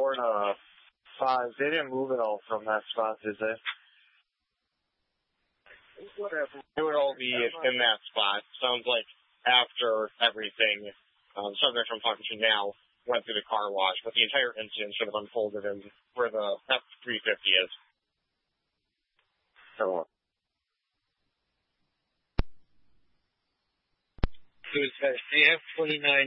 5, they didn't move at all from that spot, did they? Whatever. It would all be in that spot. Sounds like after everything, subject I'm talking to now went through the car wash, but the entire incident should have unfolded in where the F-350 is. Oh. They have 29